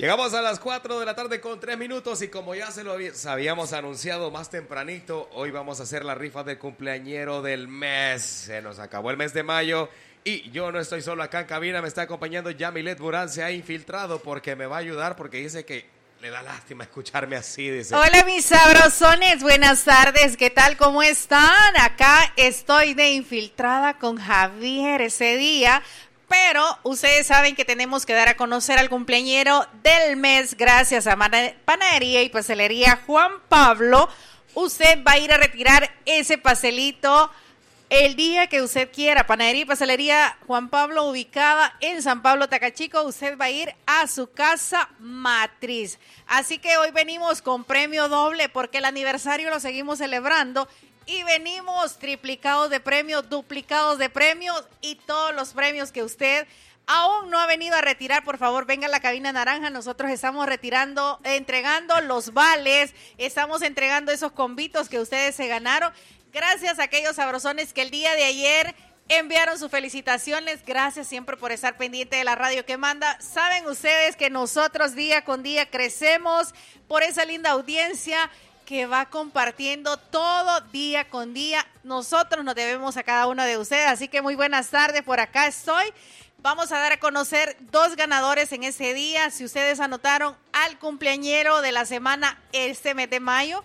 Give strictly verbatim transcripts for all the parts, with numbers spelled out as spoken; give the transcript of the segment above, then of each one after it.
Llegamos a las cuatro de la tarde con tres minutos y como ya se lo habíamos anunciado más tempranito, hoy vamos a hacer la rifa del cumpleañero del mes. Se nos acabó el mes de mayo y yo no estoy solo acá en cabina, me está acompañando Yamilet Burán, se ha infiltrado porque me va a ayudar porque dice que le da lástima escucharme así, dice. Hola mis sabrosones, buenas tardes, ¿qué tal? ¿Cómo están? Acá estoy de infiltrada con Javier ese día. Pero ustedes saben que tenemos que dar a conocer al cumpleañero del mes gracias a Panadería y Pastelería Juan Pablo. Usted va a ir a retirar ese pastelito el día que usted quiera. Panadería y Pastelería Juan Pablo, ubicada en San Pablo, Tacachico. Usted va a ir a su casa matriz. Así que hoy venimos con premio doble porque el aniversario lo seguimos celebrando. Y venimos triplicados de premios, duplicados de premios y todos los premios que usted aún no ha venido a retirar, por favor, venga a la cabina naranja. Nosotros estamos retirando, entregando los vales, estamos entregando esos convitos que ustedes se ganaron. Gracias a aquellos sabrosones que el día de ayer enviaron sus felicitaciones. Gracias siempre por estar pendiente de la radio que manda. Saben ustedes que nosotros día con día crecemos por esa linda audiencia que va compartiendo todo día con día. Nosotros nos debemos a cada uno de ustedes, así que muy buenas tardes, por acá estoy. Vamos a dar a conocer dos ganadores en ese día. Si ustedes anotaron al cumpleañero de la semana este mes de mayo,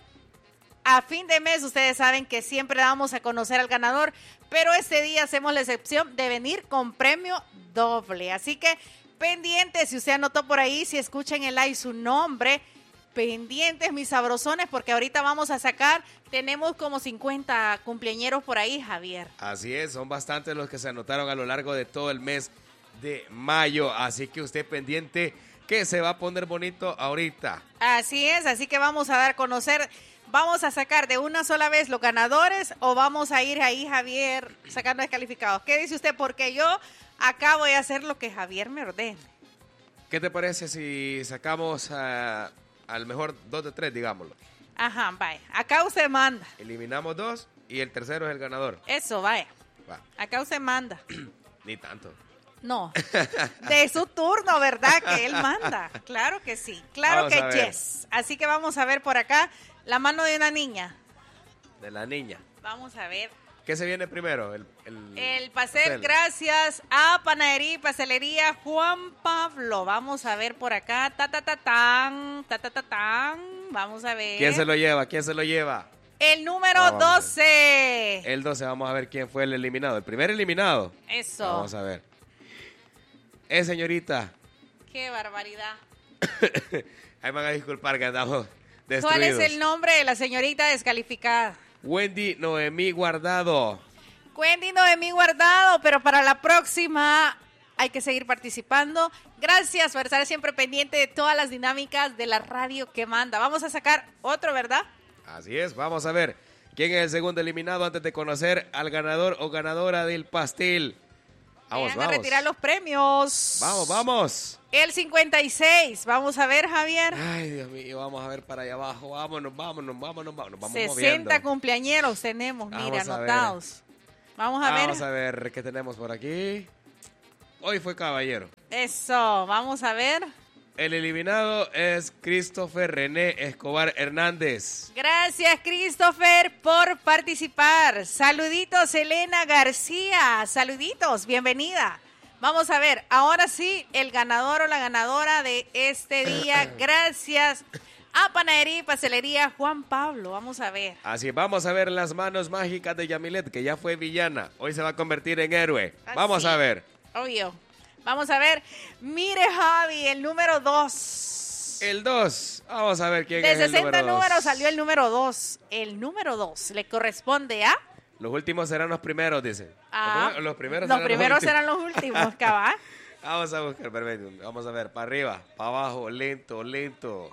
a fin de mes ustedes saben que siempre damos a conocer al ganador, pero este día hacemos la excepción de venir con premio doble. Así que pendientes, si usted anotó por ahí, si escucha en el live su nombre, pendientes mis sabrosones, porque ahorita vamos a sacar, tenemos como cincuenta cumpleañeros por ahí, Javier. Así es, son bastantes los que se anotaron a lo largo de todo el mes de mayo, así que usted pendiente que se va a poner bonito ahorita. Así es, así que vamos a dar a conocer, vamos a sacar de una sola vez los ganadores o vamos a ir ahí, Javier, sacando descalificados. ¿Qué dice usted? Porque yo acá voy a hacer lo que Javier me ordene. ¿Qué te parece si sacamos a... Uh... al mejor dos de tres, digámoslo? Ajá, vaya. Acá usted manda. Eliminamos dos y el tercero es el ganador. Eso, vaya. Va. Acá usted manda. Ni tanto. No. De su turno, ¿verdad? Que él manda. Claro que sí. Claro vamos que yes. Así que vamos a ver por acá la mano de una niña. De la niña. Vamos a ver. ¿Qué se viene primero? El, el, el pastel, gracias a Panadería y Pastelería Juan Pablo. Vamos a ver por acá. Ta, ta, ta, tan. Ta, ta, ta, tan. Vamos a ver. ¿Quién se lo lleva? ¿Quién se lo lleva? El número vamos doce. El doce, vamos a ver quién fue el eliminado. El primer eliminado. Eso. Vamos a ver. Eh, señorita. Qué barbaridad. Ahí van a disculpar que andamos destruidos. ¿Cuál es el nombre de la señorita descalificada? Wendy Noemí Guardado. Wendy Noemí Guardado, pero para la próxima hay que seguir participando. Gracias por estar siempre pendiente de todas las dinámicas de la radio que manda. Vamos a sacar otro, ¿verdad? Así es, vamos a ver quién es el segundo eliminado antes de conocer al ganador o ganadora del pastel. Vamos, Vengan vamos. a retirar los premios. Vamos, vamos. El cincuenta y seis. Vamos a ver, Javier. Ay, Dios mío, vamos a ver para allá abajo. Vámonos, vámonos, vámonos, vámonos. Vamos sesenta moviendo. cumpleañeros tenemos, vamos mire, anotados. Vamos a ver. Vamos a ver qué tenemos por aquí. Hoy fue caballero. Eso, vamos a ver. El eliminado es Christopher René Escobar Hernández. Gracias, Christopher, por participar. Saluditos, Elena García. Saluditos, bienvenida. Vamos a ver, ahora sí, el ganador o la ganadora de este día. Gracias a Panadería y Pastelería Juan Pablo. Vamos a ver. Así, vamos a ver las manos mágicas de Yamilet, que ya fue villana. Hoy se va a convertir en héroe. Así. Vamos a ver. Obvio. Vamos a ver. Mire, Javi, el número dos. El dos. Vamos a ver quién de es el número dos. De sesenta números salió el número dos. El número dos le corresponde a... Los últimos serán los primeros, dice. Ah, los primeros, los serán, primeros los serán los últimos, cabal. Vamos a buscar, perfecto. Vamos a ver, para arriba, para abajo, lento, lento.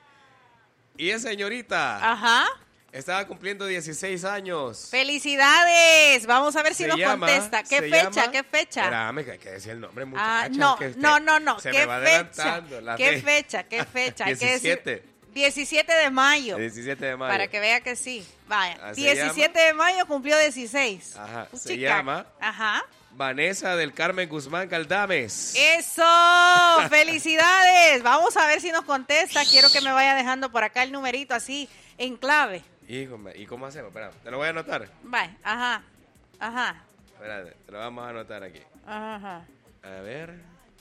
Y esa señorita. Ajá. Estaba cumpliendo dieciséis años. ¡Felicidades! Vamos a ver si se nos llama, contesta. ¿Qué fecha? Llama, ¿Qué fecha? Espérame, que hay que decir el nombre, muchacha. Ah, no, que usted, no, no, no. Se ¿Qué me va fecha? adelantando. La ¿Qué fe. fecha? ¿Qué fecha? Hay diecisiete. que decir diecisiete de mayo. diecisiete de mayo. Para que vea que sí. Vaya. Así diecisiete de mayo cumplió dieciséis. Ajá. Un se chica. llama Ajá. Vanessa del Carmen Guzmán Galdames. ¡Eso! ¡Felicidades! Vamos a ver si nos contesta. Quiero que me vaya dejando por acá el numerito así, en clave. Híjole, ¿y cómo hacemos? Espera, te lo voy a anotar. Vale, ajá, ajá. Espérate, te lo vamos a anotar aquí. Ajá. A ver.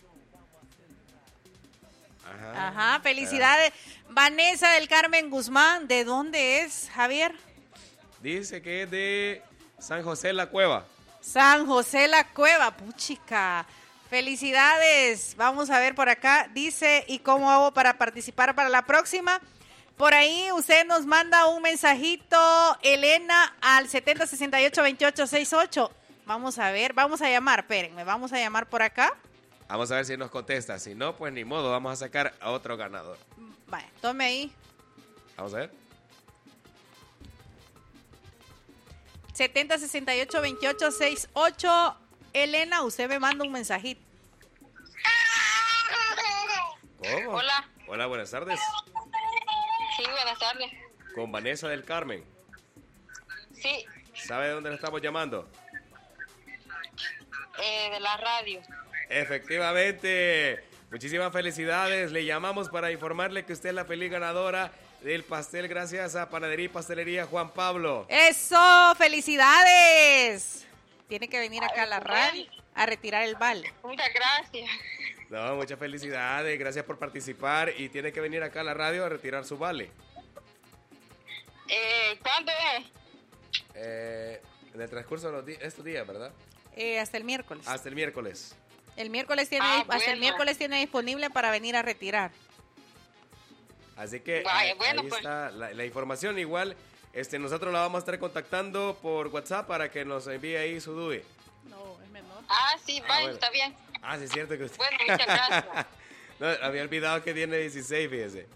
Ajá. Ajá, felicidades. Espera. Vanessa del Carmen Guzmán, ¿de dónde es, Javier? Dice que es de San José La Cueva. San José La Cueva, puchica. Felicidades. Vamos a ver por acá. Dice, ¿y cómo hago para participar para la próxima? Por ahí usted nos manda un mensajito, Elena, al setenta sesenta y ocho veintiocho sesenta y ocho. Vamos a ver, vamos a llamar, espérenme, vamos a llamar por acá. Vamos a ver si nos contesta. Si no, pues ni modo, vamos a sacar a otro ganador. Vale, tome ahí. Vamos a ver. setenta sesenta y ocho veintiocho sesenta y ocho. Elena, usted me manda un mensajito. ¿Cómo? Hola. Hola, buenas tardes. Sí, buenas tardes. Con Vanessa del Carmen. Sí, ¿Sabe de dónde le estamos llamando? eh, de la radio. Efectivamente. Muchísimas felicidades. Le llamamos para informarle que usted es la feliz ganadora del pastel gracias a Panadería y Pastelería Juan Pablo. ¡Eso! ¡Felicidades! Tiene que venir acá a la radio a retirar el vale. Muchas gracias. No, muchas felicidades. Gracias por participar y tiene que venir acá a la radio a retirar su vale. Eh, ¿Cuándo es? Eh, en el transcurso de los di- estos días, ¿verdad? Eh, hasta el miércoles. Hasta el miércoles. El miércoles tiene, Ah, hasta el bueno. miércoles tiene disponible para venir a retirar. Así que Vaya, ahí, bueno, ahí pues. está la, la información. Igual, este, nosotros la vamos a estar contactando por WhatsApp para que nos envíe ahí su D U I. No, es menor. Ah, sí, Ah, vaya, bueno. está bien. Ah, sí, es cierto que usted... Bueno, muchas gracias. No, había olvidado que tiene dieciséis, fíjese.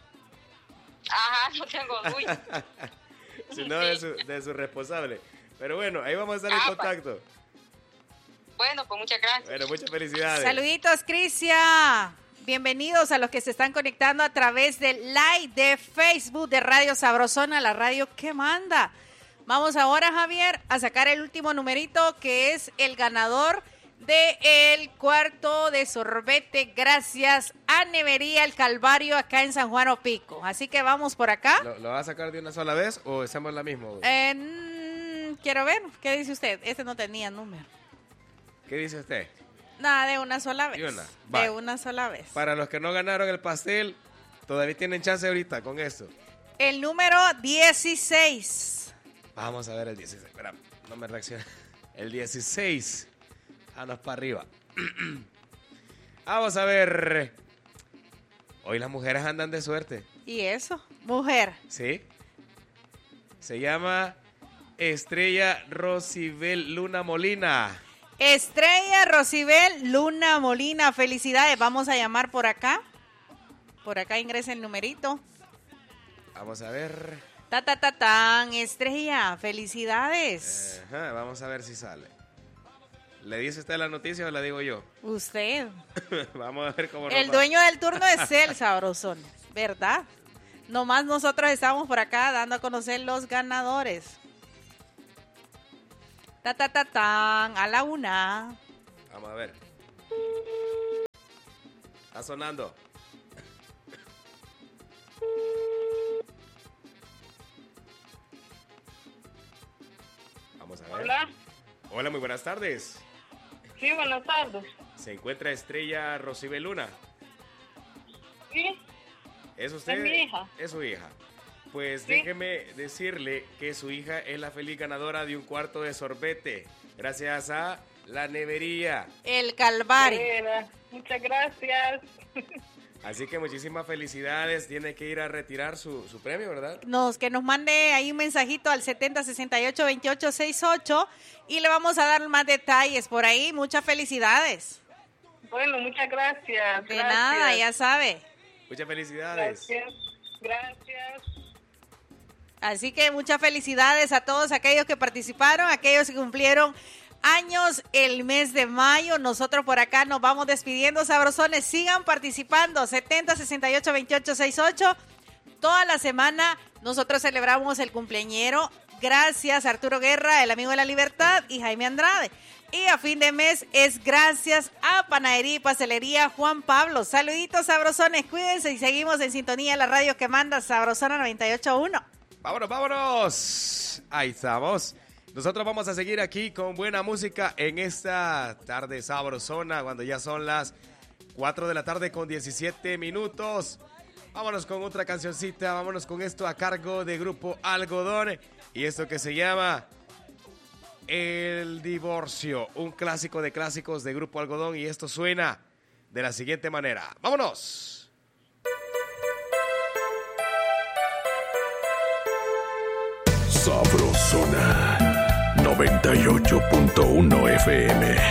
Ajá, no tengo duda. Si no, de su, de su responsable. Pero bueno, ahí vamos a estar en Ah, contacto. Bueno, pues muchas gracias. Bueno, muchas felicidades. Saluditos, Crisia. Bienvenidos a los que se están conectando a través del live de Facebook de Radio Sabrosona, la radio que manda. Vamos ahora, Javier, a sacar el último numerito que es el ganador de el cuarto de sorbete gracias a Nevería El Calvario acá en San Juan Opico. Así que vamos por acá. ¿Lo, lo va a sacar de una sola vez o hacemos la misma? Eh, mm, quiero ver, ¿qué dice usted? Este no tenía número. ¿Qué dice usted? Nada, de una sola vez. ¿De una? De Vale. una sola vez. Para los que no ganaron el pastel, todavía tienen chance ahorita con esto. El número dieciséis. Vamos a ver el dieciséis. Espera, no me reacciona. El dieciséis. Anos para arriba. Vamos a ver. Hoy las mujeres andan de suerte. ¿Y eso? Mujer. ¿Sí? Se llama Estrella Rosibel Luna Molina. Estrella Rosibel Luna Molina. Felicidades. Vamos a llamar por acá. Por acá ingresa el numerito. Vamos a ver. Ta, ta, ta, tan. Estrella, felicidades. Ajá, vamos a ver si sale. ¿Le dice usted la noticia o la digo yo? Usted. Vamos a ver cómo nos El va. dueño del turno es el sabrosón, ¿verdad? Nomás nosotros estamos por acá dando a conocer los ganadores. Ta, ta, ta, tan. A la una. Vamos a ver. Está sonando. Vamos a ver. Hola. Hola, muy buenas tardes. Sí, buenas tardes. Se encuentra Estrella Rosibel Luna. Sí, ¿Es usted? Es mi hija. Es su hija. Pues Sí. déjeme decirle que su hija es la feliz ganadora de un cuarto de sorbete. Gracias a la nevería. El Calvario. Buena. Muchas gracias. Así que muchísimas felicidades. Tiene que ir a retirar su, su premio, ¿verdad? Nos, que nos mande ahí un mensajito al setenta sesenta y ocho veintiocho sesenta y ocho y le vamos a dar más detalles por ahí. Muchas felicidades. Bueno, muchas gracias. De gracias. nada, ya sabe. Muchas felicidades. Gracias. Gracias. Así que muchas felicidades a todos aquellos que participaron, aquellos que cumplieron años el mes de mayo. Nosotros por acá nos vamos despidiendo, sabrosones. Sigan participando. setenta sesenta y ocho veintiocho sesenta y ocho. Toda la semana nosotros celebramos el cumpleañero gracias Arturo Guerra, el amigo de la libertad, y Jaime Andrade. Y a fin de mes es gracias a Panadería y Pastelería Juan Pablo. Saluditos sabrosones, cuídense y seguimos en sintonía de la radio que manda Sabrosona noventa y ocho punto uno. Vámonos, vámonos. Ahí estamos. Nosotros vamos a seguir aquí con buena música en esta tarde sabrosona, cuando ya son las cuatro de la tarde con diecisiete minutos. Vámonos con otra cancioncita, vámonos con esto a cargo de Grupo Algodón y esto que se llama El Divorcio, un clásico de clásicos de Grupo Algodón, y esto suena de la siguiente manera. ¡Vámonos! Sabrosona noventa y ocho punto uno F M.